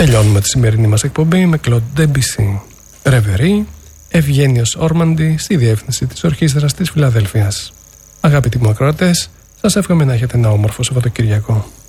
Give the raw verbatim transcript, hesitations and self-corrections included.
Τελειώνουμε τη σημερινή μας εκπομπή με Claude Debussy, Ρεβερή, Ευγένιος Όρμαντι στη διεύθυνση της Ορχήστρας της Φιλαδέλφειας. Αγαπητοί μου ακροατές, σας εύχομαι να έχετε ένα όμορφο Σαββατοκυριακό.